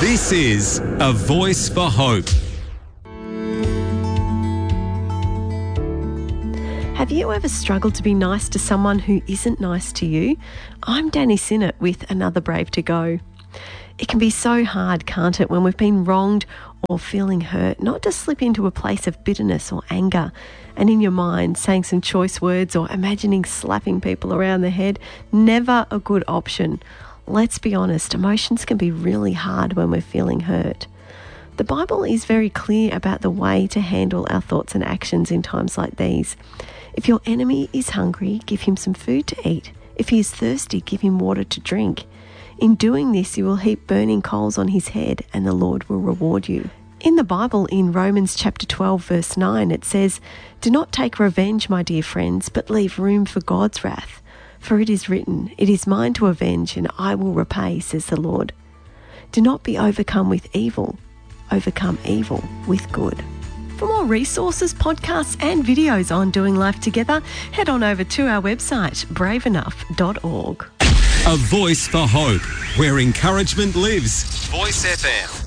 This is A Voice for Hope. Have you ever struggled to be nice to someone who isn't nice to you? I'm Danny Sinnott with Another Brave to Go. It can be so hard, can't it, when we've been wronged or feeling hurt, not to slip into a place of bitterness or anger and in your mind saying some choice words or imagining slapping people around the head. Never a good option. Let's be honest, emotions can be really hard when we're feeling hurt. The Bible is very clear about the way to handle our thoughts and actions in times like these. If your enemy is hungry, give him some food to eat. If he is thirsty, give him water to drink. In doing this, you will heap burning coals on his head, and the Lord will reward you. In the Bible, in Romans chapter 12, verse 9, it says, "Do not take revenge, my dear friends, but leave room for God's wrath. For it is written, 'It is mine to avenge, and I will repay,' says the Lord. Do not be overcome with evil. Overcome evil with good." For more resources, podcasts and videos on doing life together, head on over to our website, braveenough.org. A Voice for Hope, where encouragement lives. Voice FM.